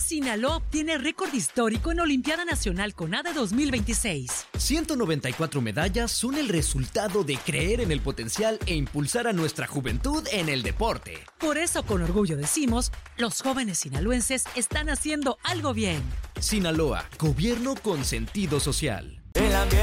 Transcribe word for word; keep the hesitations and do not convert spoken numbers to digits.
Sinaloa obtiene récord histórico en Olimpiada Nacional CONADE dos mil veintiséis. ciento noventa y cuatro medallas son el resultado de creer en el potencial e impulsar a nuestra juventud en el deporte. Por eso, con orgullo decimos, los jóvenes sinaloenses están haciendo algo bien. Sinaloa, gobierno con sentido social. El ambiente